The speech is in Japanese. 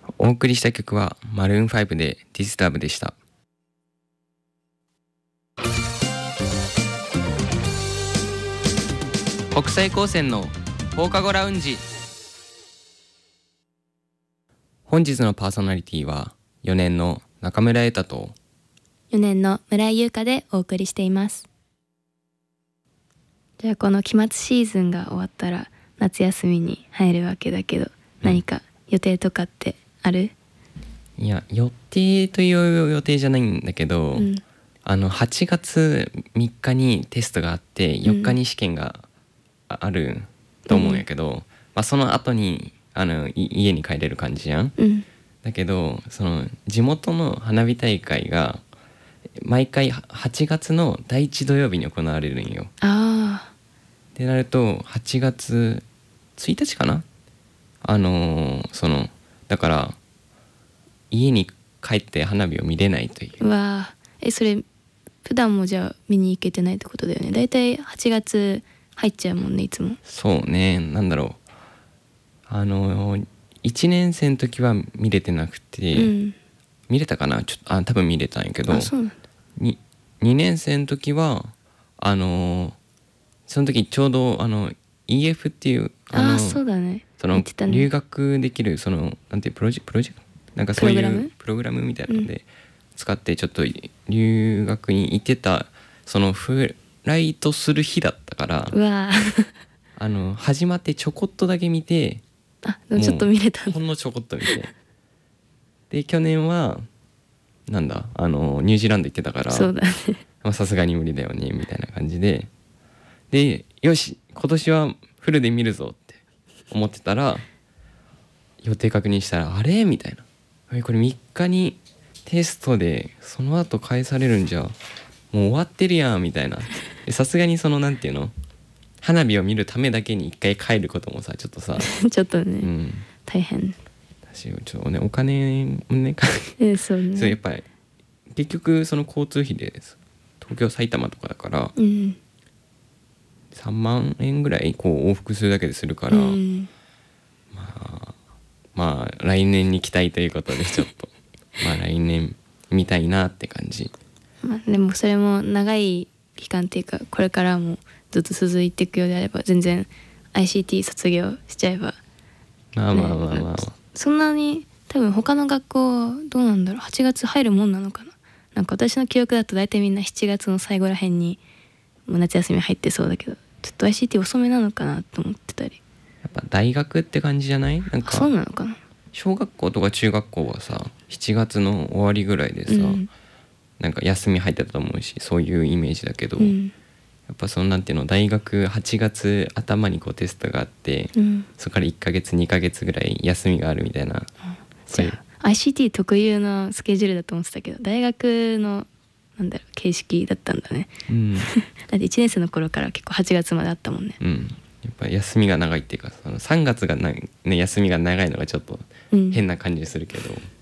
お送りした曲はマルーン5で Disturb でした。国際高専の放課後ラウンジ。本日のパーソナリティは4年の中村瑛太と 4年の村井優香でお送りしています。じゃあこの期末シーズンが終わったら夏休みに入るわけだけど、何か予定とかってある？ いや、予定という予定じゃないんだけど、8月3日にテストがあって4日に試験があると思うんやけど、その後に家に帰れる感じじゃん。だけどその地元の花火大会が毎回8月の第1土曜日に行われるんよ。ってなると8月1日かな。だから家に帰って花火を見れないという。 うわー、それ普段もじゃあ見に行けてないってことだよね。だいたい8月入っちゃうもんね、いつも。 そうね、なんだろう、1年生の時は見れてなくて、見れたかな、多分見れたんやけど、 そうなんだ。 2年生の時はその時ちょうどEF っていうそうだね、 その留学できるそのなんていうプロジェクトなんかそういうプログラムみたいなので使ってちょっと留学に行ってた、そのフライトする日だったから、 うわ始まってちょこっとだけ見て、 でもちょっと見れたんだ。 ほんのちょこっと見てで去年はなんだニュージーランド行ってたから、 そうだね、 さすがに無理だよねみたいな感じでよし今年はフルで見るぞって思ってたら、予定確認したらあれみたいな、これ3日にテストでその後返されるんじゃもう終わってるやんみたいな。さすがにそのなんていうの、花火を見るためだけに一回帰ることもさちょっとさちょっとね、大変。 私ちょっとねお金もねそうね、 そうやっぱり結局その交通費で東京埼玉とかだから、3万円ぐらいこう往復するだけでするから、まあ来年に期待ということでちょっと来年見たいなって感じ。 でもそれも長い期間っていうか、これからもずっと続いていくようであれば全然 ICT 卒業しちゃえば、そんなに多分他の学校どうなんだろう、8月入るもんなのかな。なんか私の記憶だと大体みんな7月の最後らへんにもう夏休み入ってそうだけど、ちょっと ICT 遅めなのかなと思ってたり。 やっぱ大学って感じじゃない？なんかそうなのかな。 小学校とか中学校はさ7月の終わりぐらいでさ、なんか休み入ってたと思うし、そういうイメージだけど、やっぱそのなんていうの、大学8月頭にこうテストがあって、そこから1ヶ月2ヶ月ぐらい休みがあるみたいな、 じゃあ ICT 特有のスケジュールだと思ってたけど、大学のなんだろう形式だったんだね。だって1年生の頃から結構8月まであったもんね。 やっぱ休みが長いっていうか、その3月が休みが長いのがちょっと変な感じするけど、